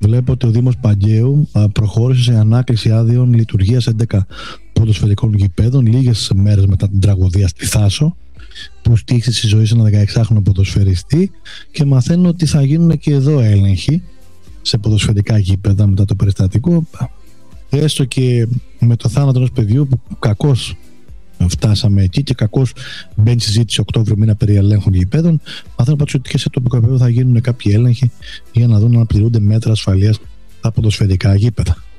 Βλέπω ότι ο Δήμος Παγκαίου προχώρησε σε ανάκληση άδειων λειτουργίας 11 ποδοσφαιρικών γηπέδων λίγες μέρες μετά την τραγωδία στη Θάσο, που στήχησε στη ζωή σε ένα 16χρονο ποδοσφαιριστή, και μαθαίνω ότι θα γίνουν και εδώ έλεγχοι σε ποδοσφαιρικά γήπεδα μετά το περιστατικό, έστω και με το θάνατο ενός παιδιού που κακώς φτάσαμε εκεί και κακώς μπαίνει συζήτηση Οκτώβριο μήνα περί ελέγχων γηπέδων. Μαθαίνω πάντως ότι και σε τοπικό επίπεδο θα γίνουν κάποιοι έλεγχοι για να δουν αν πληρούνται μέτρα ασφαλείας τα ποδοσφαιρικά γήπεδα.